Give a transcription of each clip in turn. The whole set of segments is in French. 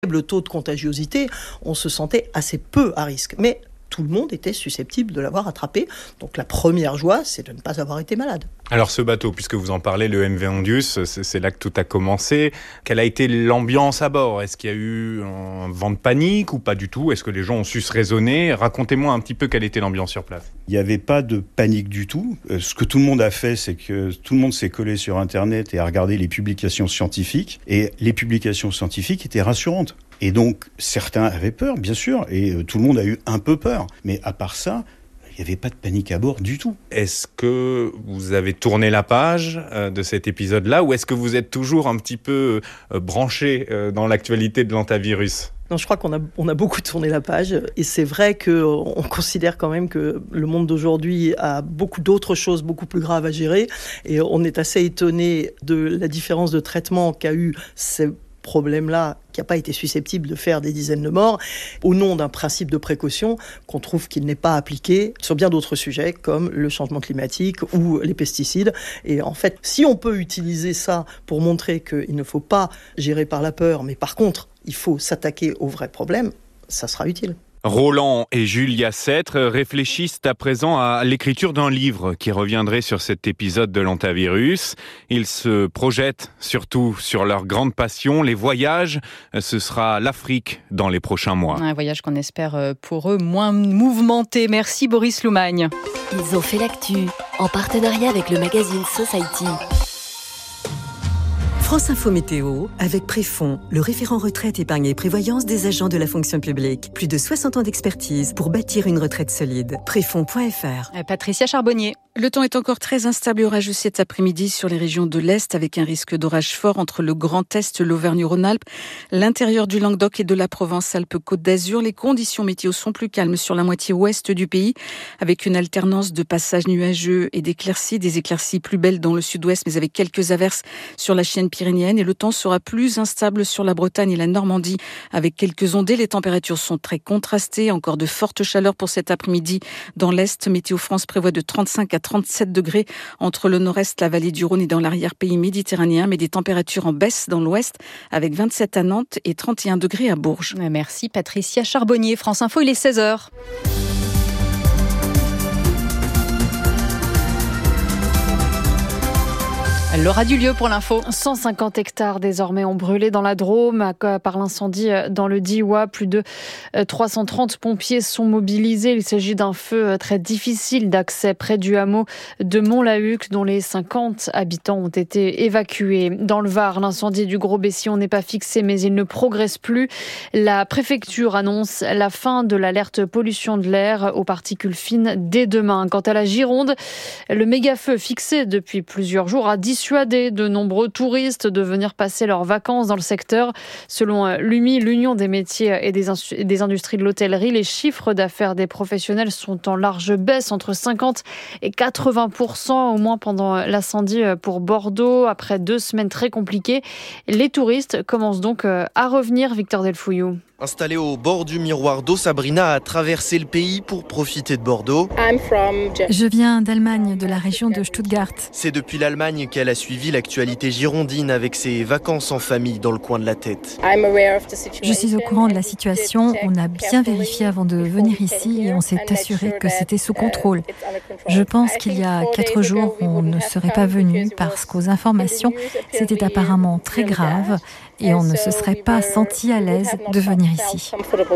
Le taux de contagiosité, on se sentait assez peu à risque. Mais tout le monde était susceptible de l'avoir attrapé. Donc la première joie, c'est de ne pas avoir été malade. Alors ce bateau, puisque vous en parlez, le MV Ondius, c'est là que tout a commencé. Quelle a été l'ambiance à bord ? Est-ce qu'il y a eu un vent de panique ou pas du tout ? Est-ce que les gens ont su se raisonner ? Racontez-moi un petit peu quelle était l'ambiance sur place. Il n'y avait pas de panique du tout. Ce que tout le monde a fait, c'est que tout le monde s'est collé sur Internet et a regardé les publications scientifiques. Et les publications scientifiques étaient rassurantes. Et donc, certains avaient peur, bien sûr, et tout le monde a eu un peu peur. Mais à part ça, il n'y avait pas de panique à bord du tout. Est-ce que vous avez tourné la page de cet épisode-là, ou est-ce que vous êtes toujours un petit peu branché dans l'actualité de l'hantavirus ? Non, je crois qu'on a beaucoup tourné la page, et c'est vrai qu'on considère quand même que le monde d'aujourd'hui a beaucoup d'autres choses beaucoup plus graves à gérer, et on est assez étonné de la différence de traitement qu'a eu ces problème-là, qui n'a pas été susceptible de faire des dizaines de morts, au nom d'un principe de précaution qu'on trouve qu'il n'est pas appliqué sur bien d'autres sujets, comme le changement climatique ou les pesticides. Et en fait, si on peut utiliser ça pour montrer qu'il ne faut pas gérer par la peur, mais par contre, il faut s'attaquer aux vrais problèmes, ça sera utile. Roland et Julia Sêtre réfléchissent à présent à l'écriture d'un livre qui reviendrait sur cet épisode de l'hantavirus. Ils se projettent surtout sur leur grande passion, les voyages. Ce sera l'Afrique dans les prochains mois. Un voyage qu'on espère pour eux moins mouvementé. Merci Boris Loumagne. Ils ont fait l'actu en partenariat avec le magazine Society. France Info Météo, avec Préfond, le référent retraite, épargne et prévoyance des agents de la fonction publique. Plus de 60 ans d'expertise pour bâtir une retraite solide. Préfond.fr. Patricia Charbonnier. Le temps est encore très instable et orageux cet après-midi sur les régions de l'Est, avec un risque d'orage fort entre le Grand Est, l'Auvergne-Rhône-Alpes, l'intérieur du Languedoc et de la Provence-Alpes-Côte d'Azur. Les conditions météo sont plus calmes sur la moitié ouest du pays, avec une alternance de passages nuageux et d'éclaircies, des éclaircies plus belles dans le sud-ouest, mais avec quelques averses sur la chaîne pyrénéenne. Et le temps sera plus instable sur la Bretagne et la Normandie, avec quelques ondées. Les températures sont très contrastées, encore de fortes chaleurs pour cet après-midi dans l'Est. Météo France prévoit de 35 à 37 degrés entre le nord-est, la vallée du Rhône et dans l'arrière-pays méditerranéen, mais des températures en baisse dans l'ouest, avec 27 à Nantes et 31 degrés à Bourges. Merci Patricia Charbonnier. France Info, il est 16h. Laura Dulieu pour l'info. 150 hectares désormais ont brûlé dans la Drôme par l'incendie dans le Diois. Plus de 330 pompiers sont mobilisés. Il s'agit d'un feu très difficile d'accès près du hameau de Mont-la-Huc, dont les 50 habitants ont été évacués. Dans le Var, l'incendie du Gros-Bessillon n'est pas fixé, mais il ne progresse plus. La préfecture annonce la fin de l'alerte pollution de l'air aux particules fines dès demain. Quant à la Gironde, le méga-feu fixé depuis plusieurs jours a dissuadé de nombreux touristes de venir passer leurs vacances dans le secteur. Selon l'UMI, l'Union des métiers et des industries de l'hôtellerie, les chiffres d'affaires des professionnels sont en large baisse, entre 50 et 80%, au moins pendant l'incendie pour Bordeaux. Après 2 semaines très compliquées, les touristes commencent donc à revenir. Victor Delfouillou. Installée au bord du miroir d'eau, Sabrina a traversé le pays pour profiter de Bordeaux. Je viens d'Allemagne, de la région de Stuttgart. C'est depuis l'Allemagne qu'elle a suivi l'actualité girondine avec ses vacances en famille dans le coin de la tête. Je suis au courant de la situation. On a bien vérifié avant de venir ici et on s'est assuré que c'était sous contrôle. Je pense qu'il y a 4 jours, on ne serait pas venu parce qu'aux informations, c'était apparemment très grave et on ne se serait pas senti à l'aise de venir ici.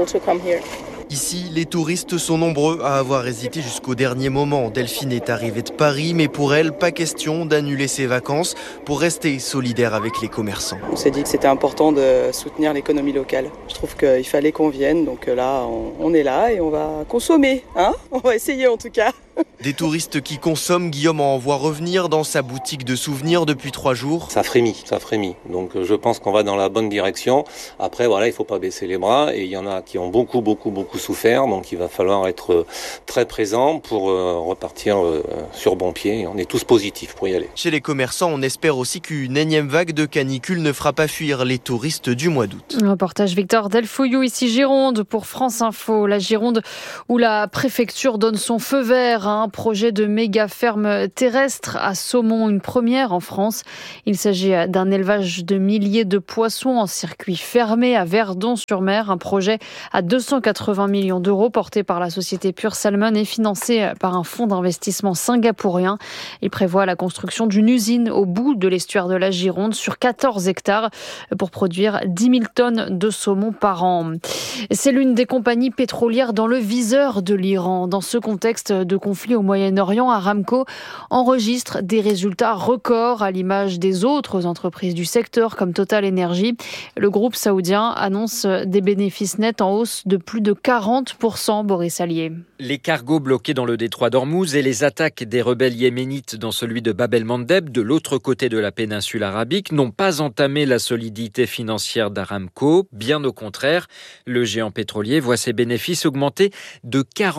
Ici, les touristes sont nombreux à avoir hésité jusqu'au dernier moment. Delphine est arrivée de Paris, mais pour elle, pas question d'annuler ses vacances pour rester solidaire avec les commerçants. On s'est dit que c'était important de soutenir l'économie locale. Je trouve qu'il fallait qu'on vienne, donc là, on est là et on va consommer. On va essayer en tout cas. Des touristes qui consomment, Guillaume en voit revenir dans sa boutique de souvenirs depuis 3 jours. Ça frémit. Donc je pense qu'on va dans la bonne direction. Après, voilà, il faut pas baisser les bras et il y en a qui ont beaucoup souffert. Donc il va falloir être très présent pour repartir sur bon pied. Et on est tous positifs pour y aller. Chez les commerçants, on espère aussi qu'une énième vague de canicule ne fera pas fuir les touristes du mois d'août. Reportage Victor Delfouillou, ici Gironde pour France Info. La Gironde où la préfecture donne son feu vert à un projet de méga ferme terrestre à saumon, une première en France. Il s'agit d'un élevage de milliers de poissons en circuit fermé à Verdon-sur-Mer. Un projet à 280 millions d'euros porté par la société Pure Salmon et financé par un fonds d'investissement singapourien. Il prévoit la construction d'une usine au bout de l'estuaire de la Gironde sur 14 hectares pour produire 10 000 tonnes de saumon par an. C'est l'une des compagnies pétrolières dans le viseur de l'Iran. Dans ce contexte de conflit au Moyen-Orient, Aramco enregistre des résultats records à l'image des autres entreprises du secteur comme Total Energy. Le groupe saoudien annonce des bénéfices nets en hausse de plus de 40%, Boris Allier. Les cargos bloqués dans le détroit d'Ormuz et les attaques des rebelles yéménites dans celui de Bab el-Mandeb, de l'autre côté de la péninsule arabique, n'ont pas entamé la solidité financière d'Aramco. Bien au contraire, le géant pétrolier voit ses bénéfices augmenter de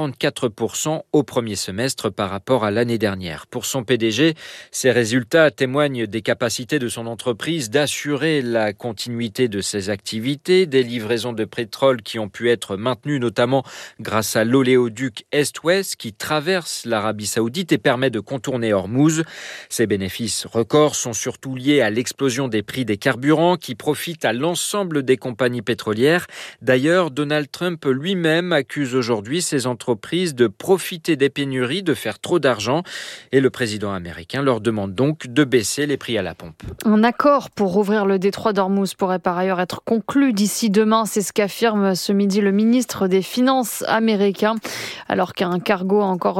44% au premier semestre par rapport à l'année dernière. Pour son PDG, ces résultats témoignent des capacités de son entreprise d'assurer la continuité de ses activités, des livraisons de pétrole qui ont pu être maintenues notamment grâce à l'oléoduc Est-Ouest qui traverse l'Arabie Saoudite et permet de contourner Ormuz. Ces bénéfices records sont surtout liés à l'explosion des prix des carburants qui profitent à l'ensemble des compagnies pétrolières. D'ailleurs, Donald Trump lui-même accuse aujourd'hui ces entreprises de profiter des pénuries, de faire trop d'argent. Et le président américain leur demande donc de baisser les prix à la pompe. Un accord pour rouvrir le détroit d'Ormuz pourrait par ailleurs être conclu d'ici demain. C'est ce qu'affirme ce midi le ministre des Finances américain. Alors qu'un cargo a encore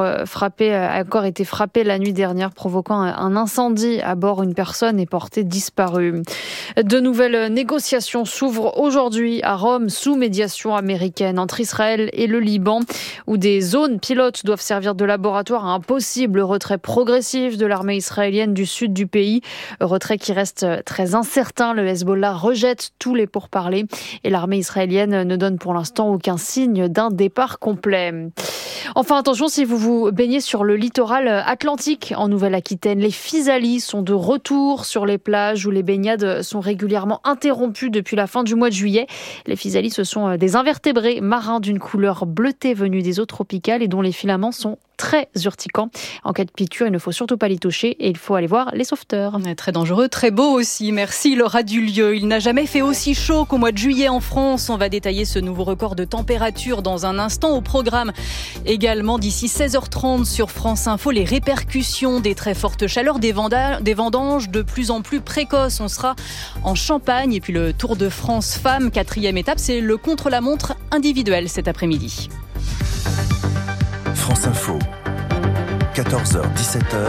été frappé la nuit dernière, provoquant un incendie à bord. Une personne est portée disparue. De nouvelles négociations s'ouvrent aujourd'hui à Rome sous médiation américaine entre Israël et le Liban, où des zones pilotes doivent servir de laboratoire à un possible retrait progressif de l'armée israélienne du sud du pays. Retrait qui reste très incertain. Le Hezbollah rejette tous les pourparlers et l'armée israélienne ne donne pour l'instant aucun signe d'un départ complet. Enfin, attention, si vous vous baignez sur le littoral atlantique en Nouvelle-Aquitaine, les physalis sont de retour sur les plages où les baignades sont régulièrement interrompues depuis la fin du mois de juillet. Les physalis, ce sont des invertébrés marins d'une couleur bleutée venus des eaux tropicales et dont les filaments sont très urticants. En cas de piqûre, il ne faut surtout pas les toucher et il faut aller voir les sauveteurs. Très dangereux, très beau aussi. Merci Laura Dulieu. Il n'a jamais fait aussi chaud qu'au mois de juillet en France. On va détailler ce nouveau record de température dans un instant. Au programme également d'ici 16h30 sur France Info, les répercussions des très fortes chaleurs, des vendanges de plus en plus précoces. On sera en Champagne et puis le Tour de France Femmes, 4e étape, c'est le contre-la-montre individuel cet après-midi. France Info, 14h-17h,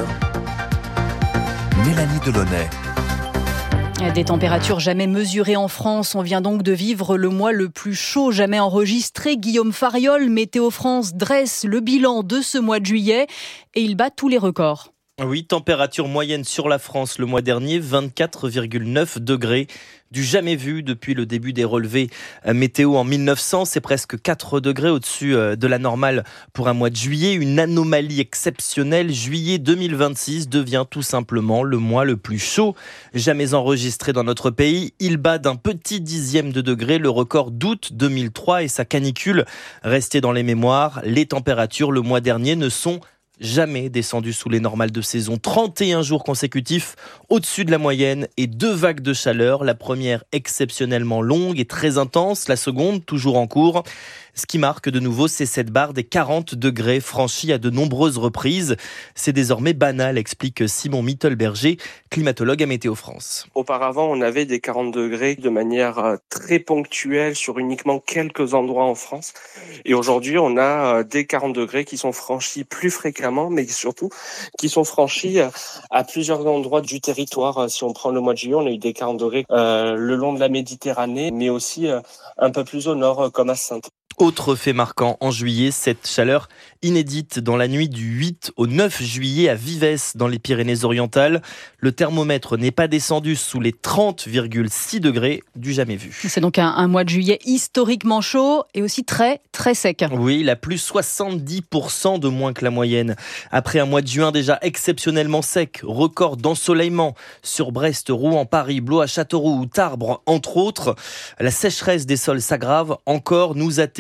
Mélanie Delaunay. Des températures jamais mesurées en France. On vient donc de vivre le mois le plus chaud jamais enregistré. Guillaume Fariol, Météo France, dresse le bilan de ce mois de juillet et il bat tous les records. Oui, température moyenne sur la France le mois dernier, 24,9 degrés. Du jamais vu depuis le début des relevés météo en 1900. C'est presque 4 degrés au-dessus de la normale pour un mois de juillet. Une anomalie exceptionnelle. Juillet 2026 devient tout simplement le mois le plus chaud jamais enregistré dans notre pays. Il bat d'un petit dixième de degré le record d'août 2003 et sa canicule restait dans les mémoires. Les températures le mois dernier ne sont jamais descendu sous les normales de saison. 31 jours consécutifs au-dessus de la moyenne et 2 vagues de chaleur. La première exceptionnellement longue et très intense, la seconde toujours en cours. Ce qui marque de nouveau, c'est cette barre des 40 degrés franchis à de nombreuses reprises. C'est désormais banal, explique Simon Mittelberger, climatologue à Météo France. Auparavant, on avait des 40 degrés de manière très ponctuelle sur uniquement quelques endroits en France. Et aujourd'hui, on a des 40 degrés qui sont franchis plus fréquemment, mais surtout qui sont franchis à plusieurs endroits du territoire. Si on prend le mois de juillet, on a eu des 40 degrés le long de la Méditerranée, mais aussi un peu plus au nord, comme à Sainte. Autre fait marquant en juillet, cette chaleur inédite dans la nuit du 8 au 9 juillet à Vives dans les Pyrénées-Orientales. Le thermomètre n'est pas descendu sous les 30,6 degrés du jamais vu. C'est donc un mois de juillet historiquement chaud et aussi très très sec. Oui, il a plus 70% de moins que la moyenne. Après un mois de juin déjà exceptionnellement sec, record d'ensoleillement sur Brest, Rouen, Paris, Blois, Châteauroux ou Tarbes entre autres. La sécheresse des sols s'aggrave encore, nous atteignons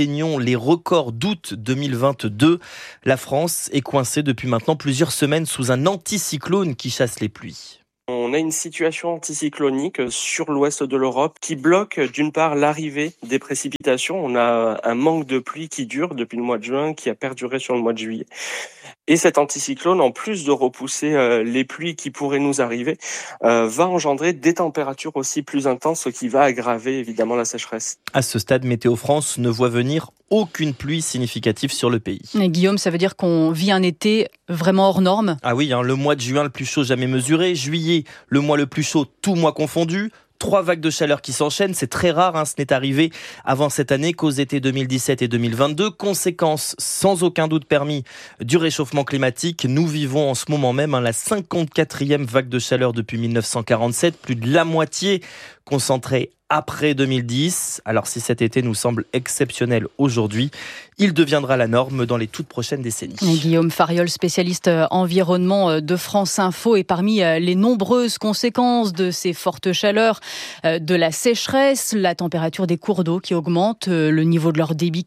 atteignons les records d'août 2022. La France est coincée depuis maintenant plusieurs semaines sous un anticyclone qui chasse les pluies. On a une situation anticyclonique sur l'ouest de l'Europe qui bloque d'une part l'arrivée des précipitations. On a un manque de pluie qui dure depuis le mois de juin, qui a perduré sur le mois de juillet. Et cet anticyclone, en plus de repousser les pluies qui pourraient nous arriver, va engendrer des températures aussi plus intenses, ce qui va aggraver évidemment la sécheresse. À ce stade, Météo France ne voit venir aucune pluie significative sur le pays. Et Guillaume, ça veut dire qu'on vit un été vraiment hors norme ? Ah oui, le mois de juin le plus chaud jamais mesuré, juillet le mois le plus chaud, tout mois confondu. 3 vagues de chaleur qui s'enchaînent, c'est très rare, ce n'est arrivé avant cette année qu'aux étés 2017 et 2022. Conséquence sans aucun doute permis du réchauffement climatique. Nous vivons en ce moment même la 54e vague de chaleur depuis 1947, plus de la moitié concentrée après 2010. Alors si cet été nous semble exceptionnel aujourd'hui, il deviendra la norme dans les toutes prochaines décennies. Guillaume Fariol, spécialiste environnement de France Info, et parmi les nombreuses conséquences de ces fortes chaleurs, de la sécheresse, la température des cours d'eau qui augmente, le niveau de leur débit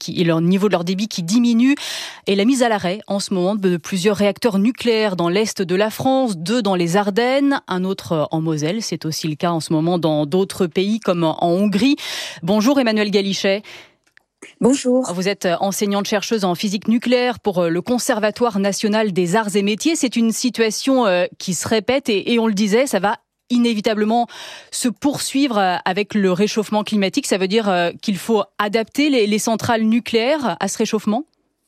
qui diminue, et la mise à l'arrêt en ce moment de plusieurs réacteurs nucléaires dans l'est de la France, 2 dans les Ardennes, un autre en Moselle. C'est aussi le cas en ce moment dans d'autres pays comme en Hongrie. Bonjour Emmanuelle Galichet. Bonjour. Vous êtes enseignante-chercheuse en physique nucléaire pour le Conservatoire national des arts et métiers. C'est une situation qui se répète et on le disait, ça va inévitablement se poursuivre avec le réchauffement climatique. Ça veut dire qu'il faut adapter les centrales nucléaires à ce réchauffement ?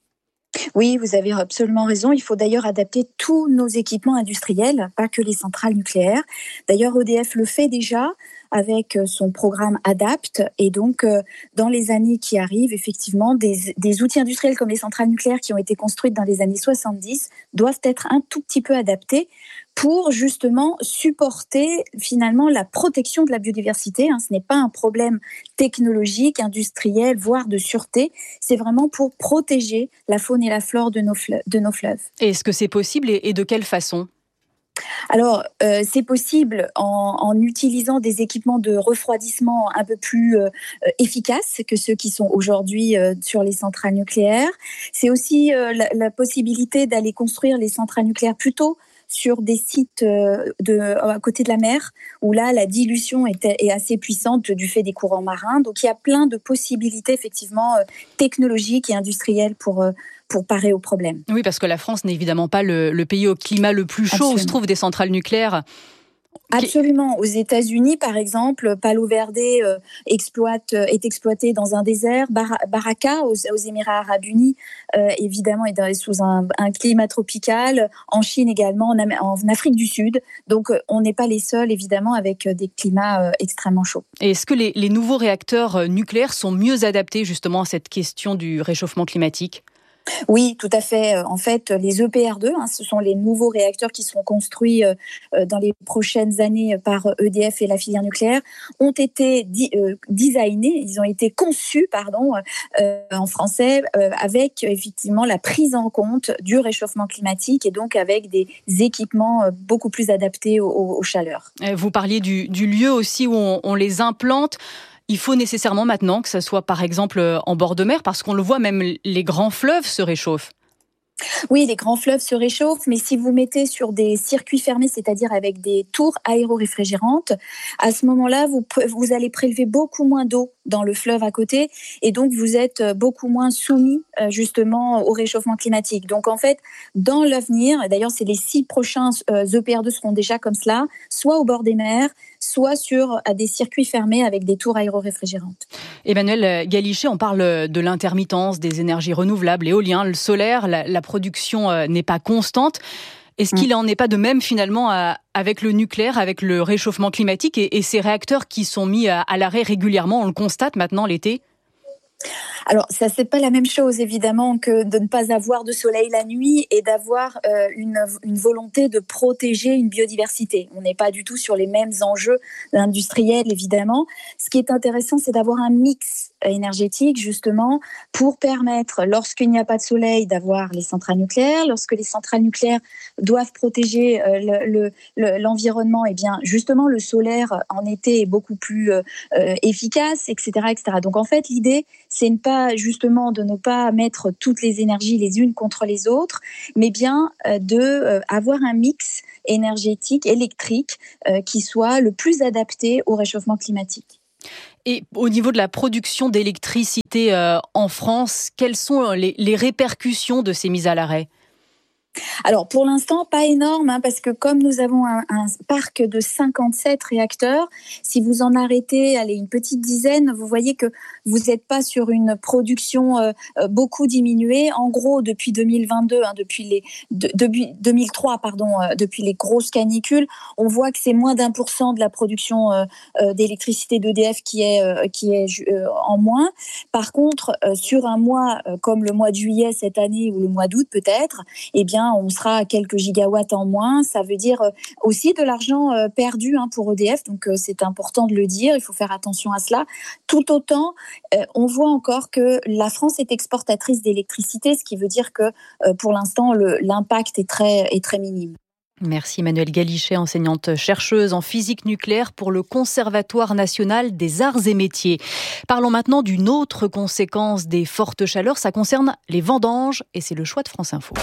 Oui, vous avez absolument raison. Il faut d'ailleurs adapter tous nos équipements industriels, pas que les centrales nucléaires. D'ailleurs, EDF le fait déjà avec son programme ADAPT. Et donc, dans les années qui arrivent, effectivement, des outils industriels comme les centrales nucléaires qui ont été construites dans les années 70 doivent être un tout petit peu adaptés pour justement supporter finalement la protection de la biodiversité. Ce n'est pas un problème technologique, industriel, voire de sûreté. C'est vraiment pour protéger la faune et la flore de nos fleuves. Est-ce que c'est possible et de quelle façon ? Alors, c'est possible en utilisant des équipements de refroidissement un peu plus efficaces que ceux qui sont aujourd'hui sur les centrales nucléaires. C'est aussi la possibilité d'aller construire les centrales nucléaires plutôt sur des sites à côté de la mer, où là, la dilution est assez puissante du fait des courants marins. Donc, il y a plein de possibilités, effectivement, technologiques et industrielles pour parer au problème. Oui, parce que la France n'est évidemment pas le pays au climat le plus chaud. Absolument. Où se trouvent des centrales nucléaires. Absolument. Aux États-Unis, par exemple, Palo Verde est exploité dans un désert. Baraka, aux Émirats Arabes Unis, évidemment, est sous un climat tropical. En Chine également, en Afrique du Sud. Donc, on n'est pas les seuls, évidemment, avec des climats extrêmement chauds. Et est-ce que les nouveaux réacteurs nucléaires sont mieux adaptés justement à cette question du réchauffement climatique ? Oui, tout à fait. En fait, les EPR2, ce sont les nouveaux réacteurs qui seront construits dans les prochaines années par EDF et la filière nucléaire, ont été designés, ils ont été conçus, en français, avec effectivement la prise en compte du réchauffement climatique et donc avec des équipements beaucoup plus adaptés aux chaleurs. Vous parliez du lieu aussi où on les implante. Il faut nécessairement maintenant que ça soit par exemple en bord de mer, parce qu'on le voit, même les grands fleuves se réchauffent. Oui, les grands fleuves se réchauffent, mais si vous mettez sur des circuits fermés, c'est-à-dire avec des tours aéro-réfrigérantes, à ce moment-là, vous allez prélever beaucoup moins d'eau dans le fleuve à côté, et donc vous êtes beaucoup moins soumis justement au réchauffement climatique. Donc en fait, dans l'avenir, d'ailleurs c'est les 6 prochains EPR2 seront déjà comme cela, soit au bord des mers, soit à des circuits fermés avec des tours aéro-réfrigérantes. Emmanuelle Galichet, on parle de l'intermittence des énergies renouvelables, l'éolien, le solaire, la production n'est pas constante. Est-ce qu'il n'en est pas de même finalement avec le nucléaire, avec le réchauffement climatique et ces réacteurs qui sont mis à l'arrêt régulièrement, on le constate maintenant l'été ? Alors, ça, c'est pas la même chose, évidemment, que de ne pas avoir de soleil la nuit et d'avoir une volonté de protéger une biodiversité. On n'est pas du tout sur les mêmes enjeux industriels, évidemment. Ce qui est intéressant, c'est d'avoir un mix énergétique, justement, pour permettre, lorsqu'il n'y a pas de soleil, d'avoir les centrales nucléaires. Lorsque les centrales nucléaires doivent protéger l'environnement, eh bien, justement, le solaire, en été, est beaucoup plus efficace, etc., etc. Donc, en fait, l'idée, c'est ne pas ne pas mettre toutes les énergies les unes contre les autres, mais bien d'avoir un mix énergétique, électrique, qui soit le plus adapté au réchauffement climatique. Et au niveau de la production d'électricité en France, quelles sont les répercussions de ces mises à l'arrêt ? Alors pour l'instant pas énorme parce que comme nous avons un parc de 57 réacteurs, si vous en arrêtez une petite dizaine, vous voyez que vous n'êtes pas sur une production beaucoup diminuée. En gros depuis 2022, depuis 2003 depuis les grosses canicules, on voit que c'est moins d'1% de la production d'électricité d'EDF qui est en moins. Par contre sur un mois comme le mois de juillet cette année ou le mois d'août peut-être, eh bien on sera à quelques gigawatts en moins. Ça veut dire aussi de l'argent perdu pour EDF, donc c'est important de le dire, il faut faire attention à cela. Tout autant, on voit encore que la France est exportatrice d'électricité, ce qui veut dire que pour l'instant, l'impact est très minime. Merci Emmanuelle Galichet, enseignante-chercheuse en physique nucléaire pour le Conservatoire national des arts et métiers. Parlons maintenant d'une autre conséquence des fortes chaleurs, ça concerne les vendanges et c'est le choix de France Info.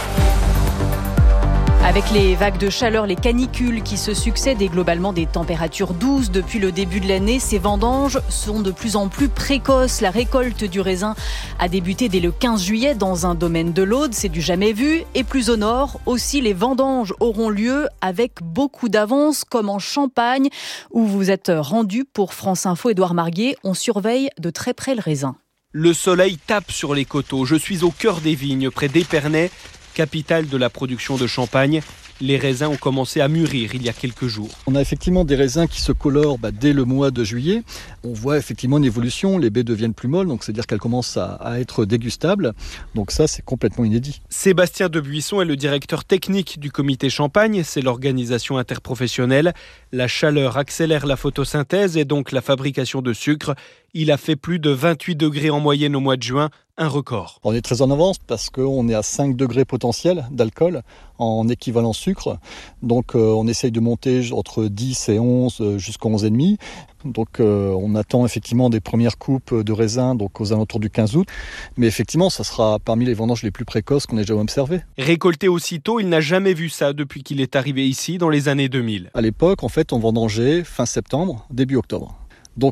Avec les vagues de chaleur, les canicules qui se succèdent et globalement des températures douces depuis le début de l'année, ces vendanges sont de plus en plus précoces. La récolte du raisin a débuté dès le 15 juillet dans un domaine de l'Aude, c'est du jamais vu. Et plus au nord, aussi les vendanges auront lieu avec beaucoup d'avance, comme en Champagne, où vous êtes rendu pour France Info. Édouard Marguet, on surveille de très près le raisin. Le soleil tape sur les coteaux. Je suis au cœur des vignes, près d'Épernay, capitale de la production de champagne. Les raisins ont commencé à mûrir il y a quelques jours. On a effectivement des raisins qui se colorent dès le mois de juillet. On voit effectivement une évolution, les baies deviennent plus molles, donc c'est-à-dire qu'elles commencent à être dégustables. Donc ça, c'est complètement inédit. Sébastien Debuisson est le directeur technique du comité Champagne, c'est l'organisation interprofessionnelle. La chaleur accélère la photosynthèse et donc la fabrication de sucre. Il a fait plus de 28 degrés en moyenne au mois de juin, un record. On est très en avance parce qu'on est à 5 degrés potentiels d'alcool en équivalent sucre. Donc on essaye de monter entre 10 et 11 jusqu'à 11,5. Donc on attend effectivement des premières coupes de raisins donc aux alentours du 15 août. Mais effectivement, ça sera parmi les vendanges les plus précoces qu'on ait jamais observées. Récolté aussitôt, il n'a jamais vu ça depuis qu'il est arrivé ici dans les années 2000. À l'époque, en fait, on vendangeait fin septembre, début octobre. Donc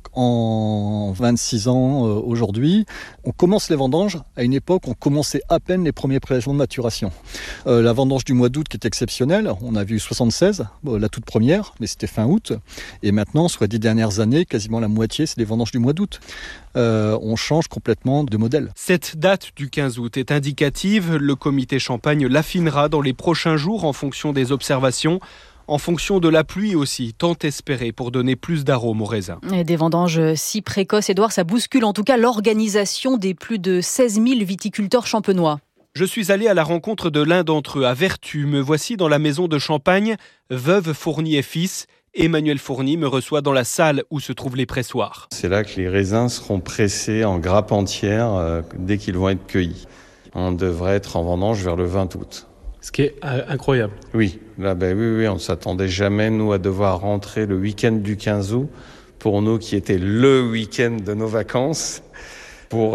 en 26 ans aujourd'hui, on commence les vendanges. À une époque, on commençait à peine les premiers prélèvements de maturation. La vendange du mois d'août qui est exceptionnelle, on a vu 76, la toute première, mais c'était fin août. Et maintenant, sur les 10 dernières années, quasiment la moitié, c'est les vendanges du mois d'août. On change complètement de modèle. Cette date du 15 août est indicative. Le comité Champagne l'affinera dans les prochains jours en fonction des observations. En fonction de la pluie aussi, tant espérée pour donner plus d'arômes au raisin. Et des vendanges si précoces, Édouard, ça bouscule en tout cas l'organisation des plus de 16 000 viticulteurs champenois. Je suis allé à la rencontre de l'un d'entre eux, à Vertu. Me voici dans la maison de Champagne, veuve Fourny et fils. Emmanuel Fourny me reçoit dans la salle où se trouvent les pressoirs. C'est là que les raisins seront pressés en grappes entières dès qu'ils vont être cueillis. On devrait être en vendange vers le 20 août. Ce qui est incroyable. Oui, là, oui, on ne s'attendait jamais, nous, à devoir rentrer le week-end du 15 août, pour nous qui était le week-end de nos vacances, pour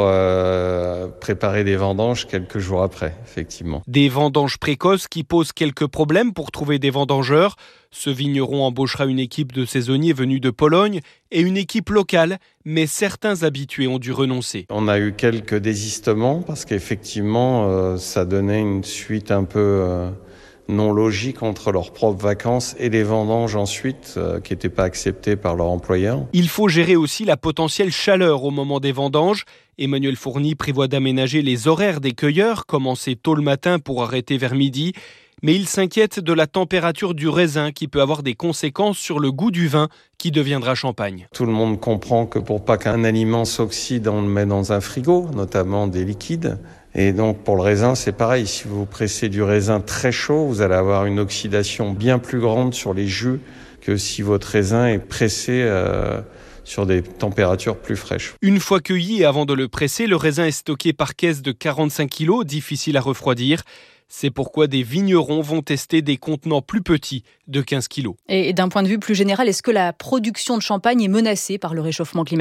préparer des vendanges quelques jours après, effectivement. Des vendanges précoces qui posent quelques problèmes pour trouver des vendangeurs. Ce vigneron embauchera une équipe de saisonniers venus de Pologne et une équipe locale, mais certains habitués ont dû renoncer. On a eu quelques désistements parce qu'effectivement, ça donnait une suite un peu non logique entre leurs propres vacances et les vendanges ensuite, qui n'étaient pas acceptées par leur employeur. Il faut gérer aussi la potentielle chaleur au moment des vendanges. Emmanuel Fourny prévoit d'aménager les horaires des cueilleurs, commencer tôt le matin pour arrêter vers midi. Mais il s'inquiète de la température du raisin qui peut avoir des conséquences sur le goût du vin qui deviendra champagne. Tout le monde comprend que pour pas qu'un aliment s'oxyde, on le met dans un frigo, notamment des liquides. Et donc pour le raisin, c'est pareil. Si vous pressez du raisin très chaud, vous allez avoir une oxydation bien plus grande sur les jus que si votre raisin est pressé sur des températures plus fraîches. Une fois cueilli et avant de le presser, le raisin est stocké par caisse de 45 kg, difficile à refroidir. C'est pourquoi des vignerons vont tester des contenants plus petits de 15 kg. Et d'un point de vue plus général, est-ce que la production de champagne est menacée par le réchauffement climatique ?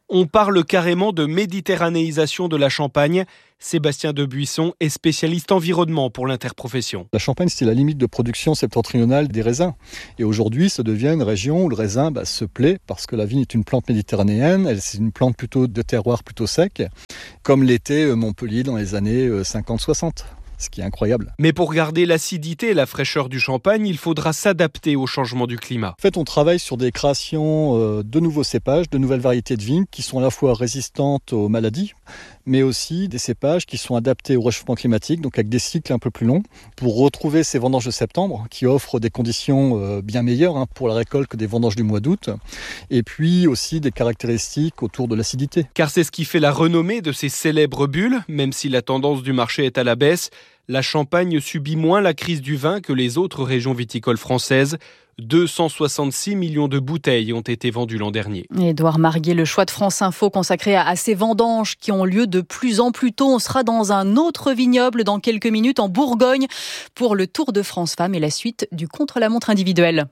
On parle carrément de méditerranéisation de la Champagne. Sébastien Debuisson est spécialiste environnement pour l'Interprofession. La Champagne, c'est la limite de production septentrionale des raisins. Et aujourd'hui, ça devient une région où le raisin se plaît parce que la vigne est une plante méditerranéenne. C'est une plante plutôt de terroir plutôt sec, comme l'était Montpellier dans les années 50-60. Ce qui est incroyable. Mais pour garder l'acidité et la fraîcheur du champagne, il faudra s'adapter au changement du climat. En fait, on travaille sur des créations de nouveaux cépages, de nouvelles variétés de vignes qui sont à la fois résistantes aux maladies, mais aussi des cépages qui sont adaptés au réchauffement climatique, donc avec des cycles un peu plus longs, pour retrouver ces vendanges de septembre qui offrent des conditions bien meilleures pour la récolte que des vendanges du mois d'août, et puis aussi des caractéristiques autour de l'acidité. Car c'est ce qui fait la renommée de ces célèbres bulles, même si la tendance du marché est à la baisse. La Champagne subit moins la crise du vin que les autres régions viticoles françaises. 266 millions de bouteilles ont été vendues l'an dernier. Édouard Marguet, le choix de France Info consacré à ces vendanges qui ont lieu de plus en plus tôt. On sera dans un autre vignoble dans quelques minutes en Bourgogne pour le Tour de France Femmes et la suite du contre-la-montre individuel.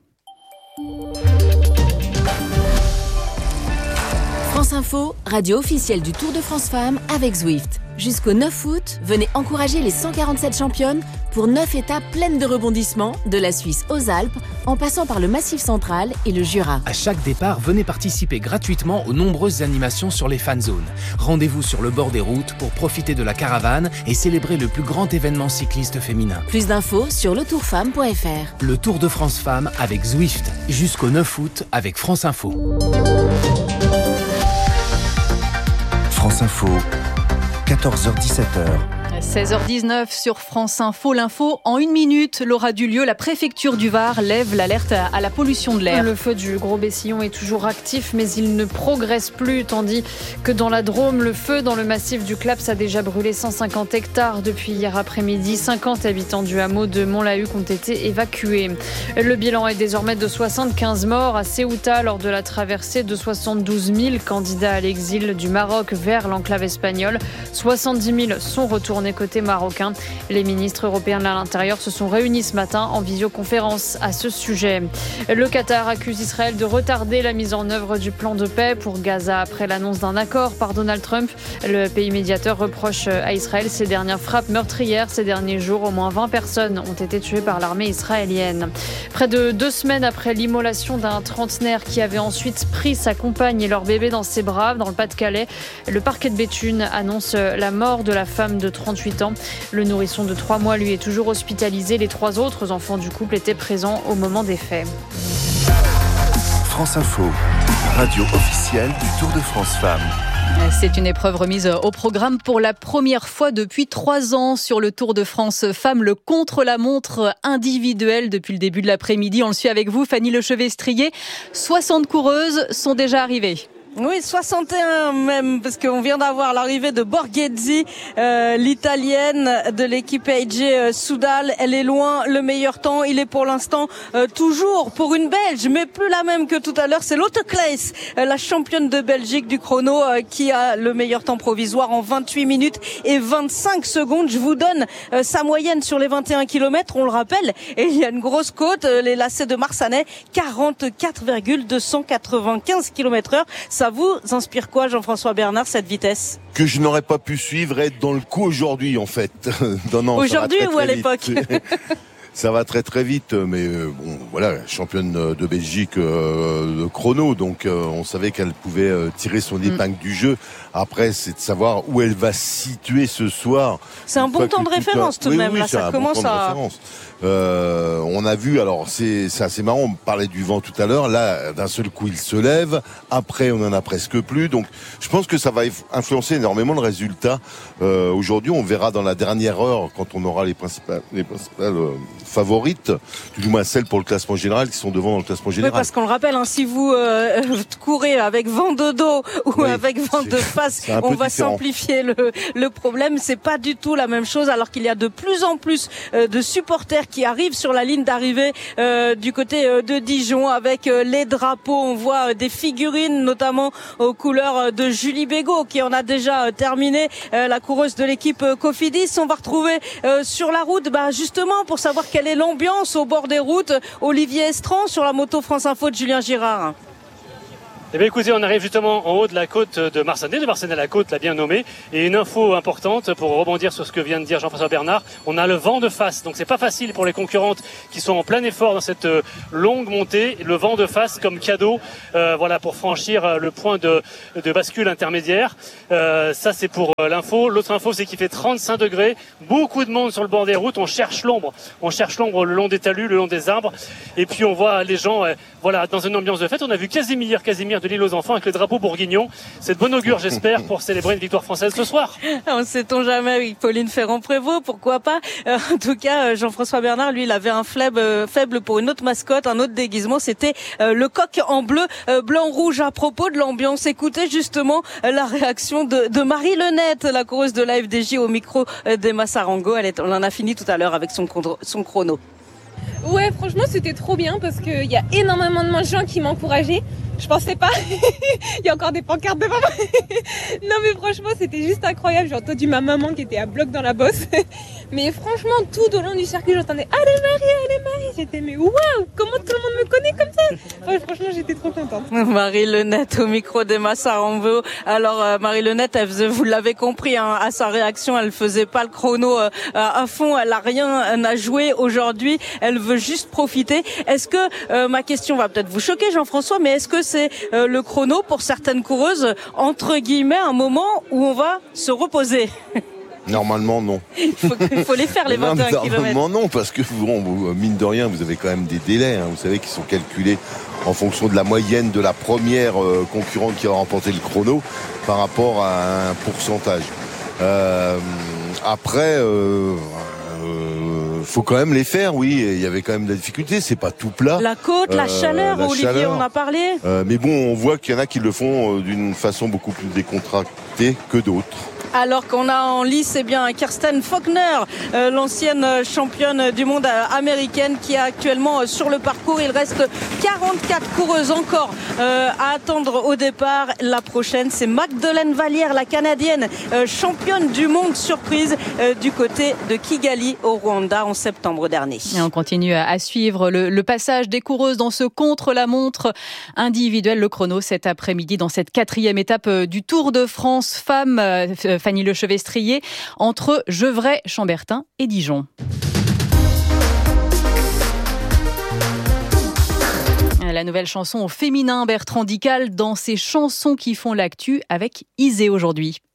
France Info, radio officielle du Tour de France Femmes avec Zwift. Jusqu'au 9 août, venez encourager les 147 championnes pour 9 étapes pleines de rebondissements, de la Suisse aux Alpes, en passant par le Massif central et le Jura. À chaque départ, venez participer gratuitement aux nombreuses animations sur les fan zones. Rendez-vous sur le bord des routes pour profiter de la caravane et célébrer le plus grand événement cycliste féminin. Plus d'infos sur letourfemme.fr. Le Tour de France Femmes avec Zwift, jusqu'au 9 août avec France Info. France Info, 14h-17h. 16h19 sur France Info. L'info en 1 minute. Laura Dulieu, la préfecture du Var lève l'alerte à la pollution de l'air. Le feu du Gros Bessillon est toujours actif, mais il ne progresse plus. Tandis que dans la Drôme, le feu dans le massif du Claps a déjà brûlé 150 hectares depuis hier après-midi. 50 habitants du hameau de Montlahuc ont été évacués. Le bilan est désormais de 75 morts à Ceuta lors de la traversée de 72 000 candidats à l'exil du Maroc vers l'enclave espagnole. 70 000 sont retournés côté marocain. Les ministres européens de l'Intérieur se sont réunis ce matin en visioconférence à ce sujet. Le Qatar accuse Israël de retarder la mise en œuvre du plan de paix pour Gaza après l'annonce d'un accord par Donald Trump. Le pays médiateur reproche à Israël ses dernières frappes meurtrières. Ces derniers jours, au moins 20 personnes ont été tuées par l'armée israélienne. Près de 2 semaines après l'immolation d'un trentenaire qui avait ensuite pris sa compagne et leur bébé dans ses bras dans le Pas-de-Calais, le parquet de Béthune annonce la mort de la femme de 38 ans. Le nourrisson de 3 mois, lui, est toujours hospitalisé. Les 3 autres enfants du couple étaient présents au moment des faits. France Info, radio officielle du Tour de France Femmes. C'est une épreuve remise au programme pour la première fois depuis 3 ans sur le Tour de France Femmes, le contre-la-montre individuel depuis le début de l'après-midi. On le suit avec vous, Fanny Lechevet-Strier. 60 coureuses sont déjà arrivées. Oui, 61 même, parce qu'on vient d'avoir l'arrivée de Borghezzi, l'italienne de l'équipe AG Soudal. Elle est loin, le meilleur temps. Il est pour l'instant toujours pour une Belge, mais plus la même que tout à l'heure. C'est Lotte Claes, la championne de Belgique du chrono, qui a le meilleur temps provisoire en 28 minutes et 25 secondes. Je vous donne sa moyenne sur les 21 km, on le rappelle. Et il y a une grosse côte, les lacets de Marsanais, 44,295 km/h. Ça vous inspire quoi, Jean-François Bernard, cette vitesse ? Que je n'aurais pas pu suivre et être dans le coup aujourd'hui, en fait. Non, aujourd'hui ou à l'époque ? Ça va très très vite, mais bon, voilà, championne de Belgique de chrono, donc on savait qu'elle pouvait tirer son épingle du jeu. Après, c'est de savoir où elle va se situer ce soir. C'est un bon temps de référence tout de même. Oui, là, ça commence à. On a vu, alors c'est assez marrant, on parlait du vent tout à l'heure, là d'un seul coup il se lève, après on en a presque plus, donc je pense que ça va influencer énormément le résultat. Aujourd'hui on verra dans la dernière heure, quand on aura les principales favorites, du moins celles pour le classement général, qui sont devant dans le classement général. Oui, parce qu'on le rappelle, si vous courez avec vent de dos ou avec vent de face, on va simplifier le problème. C'est pas du tout la même chose, alors qu'il y a de plus en plus de supporters qui arrivent sur la ligne d'arrivée du côté de Dijon avec les drapeaux. On voit des figurines, notamment aux couleurs de Julie Bégaud, qui en a déjà terminé, la coureuse de l'équipe Cofidis. On va retrouver sur la route, justement, pour savoir quelle est l'ambiance au bord des routes, Olivier Estran sur la moto France Info de Julien Girard. Eh bien écoutez, on arrive justement en haut de la côte de Marsanais, la côte l'a bien nommée. Et une info importante pour rebondir sur ce que vient de dire Jean-François Bernard, on a le vent de face. Donc c'est pas facile pour les concurrentes qui sont en plein effort dans cette longue montée. Le vent de face comme cadeau, pour franchir le point de bascule intermédiaire. Ça c'est pour l'info. L'autre info c'est qu'il fait 35 degrés, beaucoup de monde sur le bord des routes. On cherche l'ombre le long des talus, le long des arbres. Et puis on voit les gens dans une ambiance de fête. On a vu Casimir de l'île aux enfants avec le drapeau bourguignon. C'est de bon augure, j'espère, pour célébrer une victoire française ce soir. On ne sait-on jamais avec Pauline Ferrand-Prévot, pourquoi pas. En tout cas, Jean-François Bernard, lui, il avait un faible pour une autre mascotte, un autre déguisement. C'était le coq en bleu, blanc-rouge. À propos de l'ambiance, écoutez justement la réaction de Marie Lenette, la coureuse de la FDJ au micro d'Emma Sarango. On en a fini tout à l'heure avec son chrono. Ouais, franchement, c'était trop bien parce qu'il y a énormément de gens qui m'encourageaient. Je pensais pas. Il y a encore des pancartes devant moi. Non, mais franchement, c'était juste incroyable. J'ai entendu ma maman qui était à bloc dans la bosse. Mais franchement, tout au long du circuit, j'entendais allez Marie. J'étais mais waouh, comment tout le monde me connaît comme ça. Ouais, franchement, j'étais trop contente. Marie Lenette au micro d'Emma Sarango. Alors, Marie Lenette, vous l'avez compris, à sa réaction, elle faisait pas le chrono à fond. Elle a rien à jouer aujourd'hui. Elle veut juste profiter. Est-ce que, ma question va peut-être vous choquer, Jean-François, mais est-ce que c'est le chrono pour certaines coureuses, entre guillemets, un moment où on va se reposer? Normalement, non. Il faut les faire, les 21 km. Normalement, non, parce que mine de rien, vous avez quand même des délais. Vous savez qu'ils sont calculés en fonction de la moyenne de la première concurrente qui a remporté le chrono par rapport à un pourcentage. Après... faut quand même les faire, oui. Il y avait quand même de la difficulté. C'est pas tout plat. La côte, la chaleur, Olivier, on a parlé. Mais bon, on voit qu'il y en a qui le font d'une façon beaucoup plus décontractée que d'autres. Alors qu'on a en lice, Kirsten Faulkner, l'ancienne championne du monde américaine qui est actuellement sur le parcours. Il reste 44 coureuses encore à attendre au départ. La prochaine, c'est Magdalene Vallière, la Canadienne, championne du monde surprise du côté de Kigali au Rwanda en septembre dernier. Et on continue à suivre le passage des coureuses dans ce contre-la-montre individuel. Le chrono cet après-midi dans cette 4e étape du Tour de France femmes. Fanny Lechevestrier, entre Gevrey, Chambertin et Dijon. La nouvelle chanson au féminin, Bertrand Dical, dans ses chansons qui font l'actu avec Isée aujourd'hui.